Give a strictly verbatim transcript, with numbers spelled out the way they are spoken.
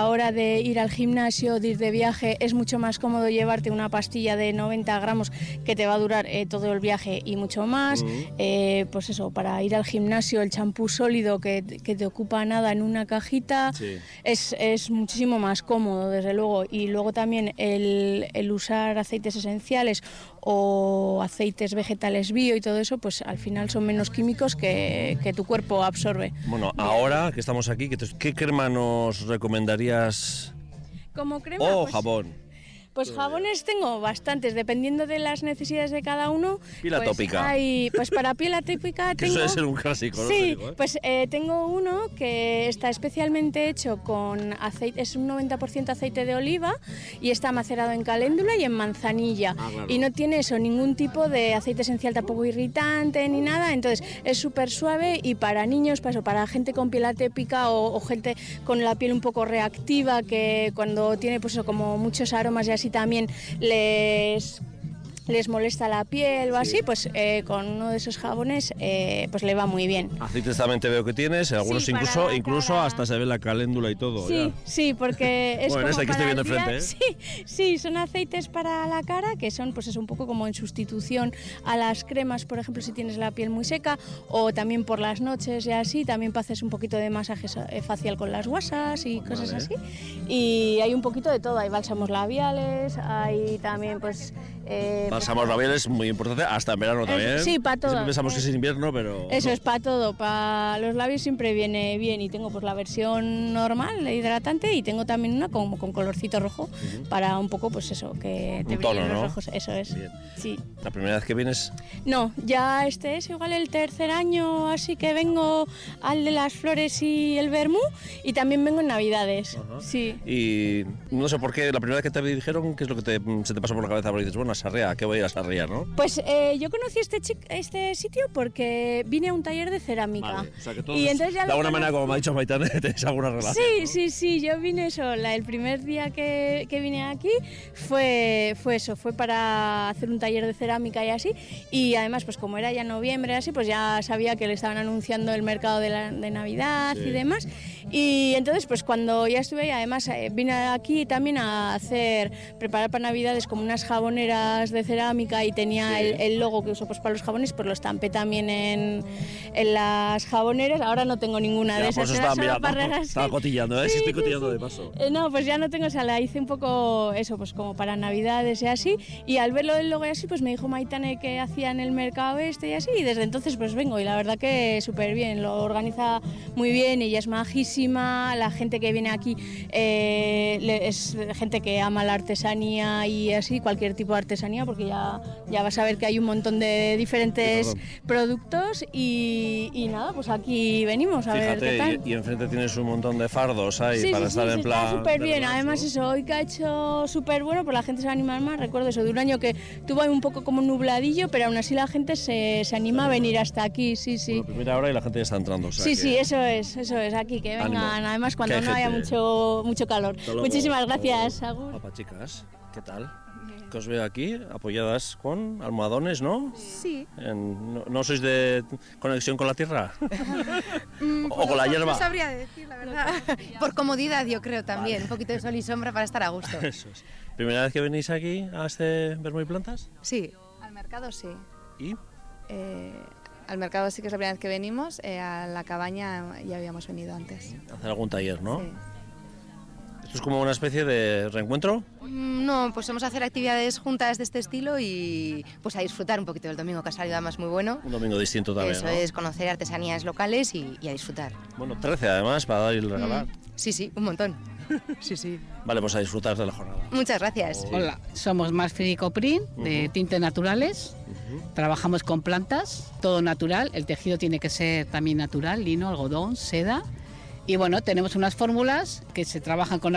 hora de ir al gimnasio, de ir de viaje, es mucho más cómodo llevarte una pastilla de noventa gramos que te va a durar eh, todo el viaje y mucho más. Uh-huh. eh, pues eso, para ir al gimnasio, el champú sólido que, que te ocupa nada en una cajita, sí. es, es muchísimo más cómodo, desde luego. Y luego también el, el usar aceites esenciales o aceites vegetales bio y todo eso, pues al final son menos químicos que, que tu cuerpo absorbe. Bueno, ahora que estamos aquí, ¿qué crema nos recomendarías? ¿Como crema? ¿O pues, jabón? Pues jabones tengo bastantes, dependiendo de las necesidades de cada uno. Piel pues atópica. Hay, pues para piel atópica tengo... Eso debe ser un clásico, ¿no? Sí, digo, ¿eh? pues eh, tengo uno que está especialmente hecho con aceite, es un noventa por ciento aceite de oliva y está macerado en caléndula y en manzanilla. Ah, claro. Y no tiene eso, ningún tipo de aceite esencial tampoco irritante ni nada, entonces es súper suave y para niños, para, eso, para gente con piel atópica o, o gente con la piel un poco reactiva que cuando tiene pues eso, como muchos aromas y así también les... les molesta la piel o así, sí. pues eh, con uno de esos jabones eh, pues le va muy bien. Aceites también te veo que tienes, algunos sí, incluso incluso cara. Hasta se ve la caléndula y todo. Sí, ya. sí, porque es bueno, como este que estoy viendo enfrente, ¿eh? Sí, sí, son aceites para la cara que son pues es un poco como en sustitución a las cremas, por ejemplo, si tienes la piel muy seca o también por las noches y así, también para hacer un poquito de masaje facial con las guasas y cosas vale. así. Y hay un poquito de todo, hay bálsamos labiales, hay también pues... Eh, Bálsamos labiales, muy importante, hasta en verano también. Es, sí, para todo. Siempre pensamos que es invierno, pero... Eso no. es para todo, para los labios siempre viene bien y tengo pues la versión normal, hidratante, y tengo también una con, con colorcito rojo, uh-huh. para un poco pues eso, que te un tono, brillen los ¿no? ojos, eso es. Bien. Sí. ¿La primera vez que vienes? No, ya este es igual el tercer año, así que vengo al de las flores y el vermú, y también vengo en Navidades, uh-huh. sí. Y no sé por qué, la primera vez que te dijeron, ¿qué es lo que te, se te pasó por la cabeza? Porque dices, bueno, Sarriá, ¿qué voy a ir a Sarriá, no? Pues eh, yo conocí este, chic, este sitio porque vine a un taller de cerámica. Vale, o sea que todos, y entonces ya de alguna manera, como me ha dicho Maitane, tenéis alguna relación. Sí, ¿no? sí, sí, yo vine sola. El primer día que, que vine aquí fue, fue eso, fue para hacer un taller de cerámica y así. Y además, pues como era ya noviembre y así, pues ya sabía que le estaban anunciando el mercado de, la, de Navidad sí. y demás. Y entonces, pues cuando ya estuve ahí, además vine aquí también a hacer, preparar para Navidades como unas jaboneras de cerámica y tenía sí. el, el logo que uso pues para los jabones, pues lo estampé también en, en las jaboneras. Ahora no tengo ninguna ya, de esas. Estaba, mira, no, estaba cotillando, ¿eh? Sí, sí, estoy sí, cotillando sí. de paso. Eh, no, pues ya no tengo, o sea, la hice un poco eso, pues como para Navidades y así. Y al verlo del logo y así, pues me dijo Maitane que hacía en el mercado este y así. Y desde entonces pues vengo y la verdad que súper bien, lo organiza muy bien, ella es majísima, la gente que viene aquí eh, es gente que ama la artesanía y así, cualquier tipo de artesanía, porque ya, ya vas a ver que hay un montón de diferentes productos y, y nada, pues aquí venimos a Fíjate, ver qué tal. Y, y enfrente tienes un montón de fardos ahí sí, para sí, estar sí, en sí, plan... Está súper bien, relax, además ¿no? eso, hoy que ha hecho súper bueno, pues la gente se va a animar más, recuerdo eso, de un año que tuvo un poco como nubladillo, pero aún así la gente se, se anima a venir hasta aquí, sí, sí. Bueno, primera hora y la gente ya está entrando, o sea Sí, que... sí, eso es, eso es, aquí, que vengan, ánimo. además cuando no gente... haya mucho, mucho calor. Muchísimas gracias, Agur. Papá, chicas, ¿qué tal? Que os veo aquí apoyadas con almohadones, ¿no? Sí. En, no, ¿No sois de conexión con la tierra? mm, ¿O con la hierba? No sabría decir, la verdad. Por comodidad, yo creo también. Vale. Un poquito de sol y sombra para estar a gusto. Eso es. ¿Primera vez que venís aquí a este Vermú y Plantas? Sí. Al mercado sí. ¿Y? Eh, al mercado sí que es la primera vez que venimos. Eh, a la cabaña ya habíamos venido antes. Hacer algún taller, ¿no? Sí. ¿Esto es como una especie de reencuentro? No, pues vamos a hacer actividades juntas de este estilo y pues a disfrutar un poquito del domingo, que ha salido además muy bueno. Un domingo distinto también, Eso ¿no? es, conocer artesanías locales y, y a disfrutar. Bueno, trece además, para dar y regalar. Mm, sí, sí, un montón. Sí, sí. Vale, pues a disfrutar de la jornada. Muchas gracias. Oh. Hola, somos Marfil y Coprín, de uh-huh. tintes naturales. Uh-huh. Trabajamos con plantas, todo natural. El tejido tiene que ser también natural, lino, algodón, seda. Y bueno, tenemos unas fórmulas que se trabajan con